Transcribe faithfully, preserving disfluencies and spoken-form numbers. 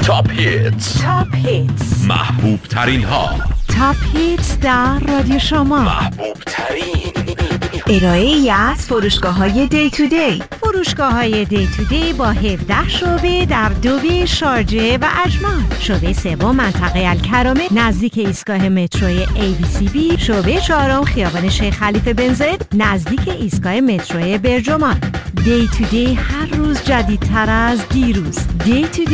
تاپ هیتس تاپ هیتس محبوب ترین ها. تاپ هیتس در رادیو شما. محبوب ترین ارائه ای از فروشگاه های دی تو دی. فروشگاه های دی تو دی با هفده شعبه در دوبی، شارجه و اجمان. شعبه سوم منطقه الکرامه نزدیک ایستگاه متروی ای بی سی بی. شعبه چهارم خیابان شیخ خلیفه بن زاید نزدیک ایستگاه متروی برجمان. دی تو دی هر روز جدیدتر از دیروز. دی تو دی